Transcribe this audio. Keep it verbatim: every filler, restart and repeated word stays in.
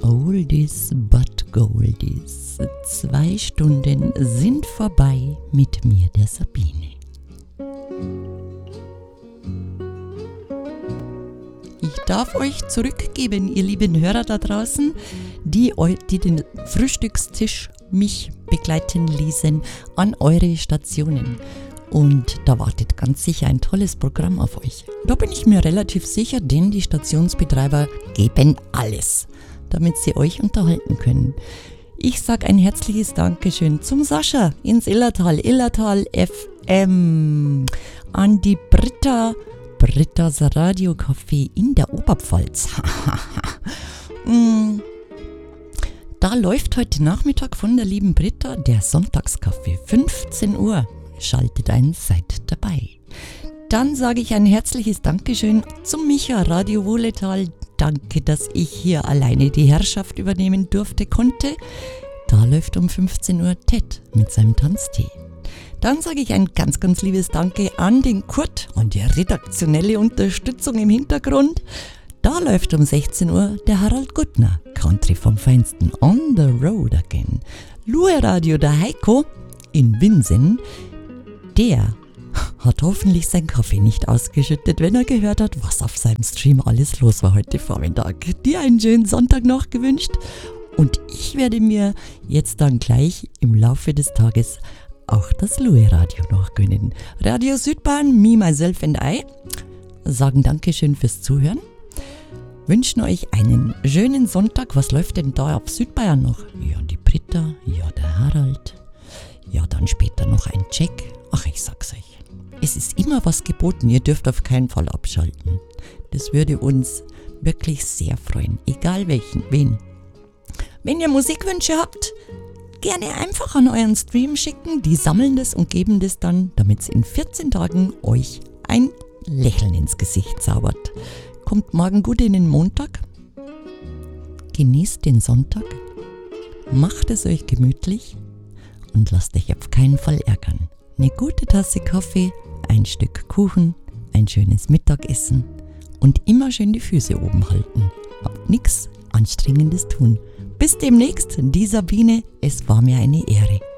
Oldies but Goldies. Zwei Stunden sind vorbei mit mir, der Sabine. Ich darf euch zurückgeben, ihr lieben Hörer da draußen, die, die den Frühstückstisch mich begleiten ließen, an eure Stationen. Und da wartet ganz sicher ein tolles Programm auf euch. Da bin ich mir relativ sicher, denn die Stationsbetreiber geben alles, damit sie euch unterhalten können. Ich sage ein herzliches Dankeschön zum Sascha ins Illertal, Illertal F M, an die Britta, Brittas Radiocafé in der Oberpfalz. Da läuft heute Nachmittag von der lieben Britta der Sonntagskaffee, fünfzehn Uhr. Schaltet ein, seid dabei. Dann sage ich ein herzliches Dankeschön zum Micha Radio Wohletal. Danke, dass ich hier alleine die Herrschaft übernehmen durfte, konnte. Da läuft um fünfzehn Uhr Ted mit seinem Tanztee. Dann sage ich ein ganz, ganz liebes Danke an den Kurt und die redaktionelle Unterstützung im Hintergrund. Da läuft um sechzehn Uhr der Harald Guttner, Country vom Feinsten, on the road again. Lue Radio der Heiko in Winsen, der hat hoffentlich seinen Kaffee nicht ausgeschüttet, wenn er gehört hat, was auf seinem Stream alles los war heute Vormittag. Dir einen schönen Sonntag noch gewünscht und ich werde mir jetzt dann gleich im Laufe des Tages auch das Lue Radio noch gönnen. Radio Südbahn, me, myself and I sagen Dankeschön fürs Zuhören. Wünschen euch einen schönen Sonntag. Was läuft denn da auf Südbayern noch? Ja, die Britta, ja, der Harald. Ja, dann später noch ein Check. Ach, ich sag's euch. Es ist immer was geboten. Ihr dürft auf keinen Fall abschalten. Das würde uns wirklich sehr freuen. Egal welchen, wen. Wenn ihr Musikwünsche habt, gerne einfach an euren Stream schicken. Die sammeln das und geben das dann, damit es in vierzehn Tagen euch ein Lächeln ins Gesicht zaubert. Kommt morgen gut in den Montag. Genießt den Sonntag. Macht es euch gemütlich. Und lasst euch auf keinen Fall ärgern. Eine gute Tasse Kaffee, ein Stück Kuchen, ein schönes Mittagessen und immer schön die Füße oben halten. Habt nichts Anstrengendes tun. Bis demnächst, die Sabine, es war mir eine Ehre.